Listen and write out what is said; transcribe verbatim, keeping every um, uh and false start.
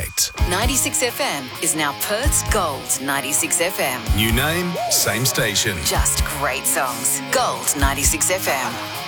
Connect. ninety-six F M is now Perth's Gold ninety-six F M. New name, same station. Just great songs. Gold ninety-six F M.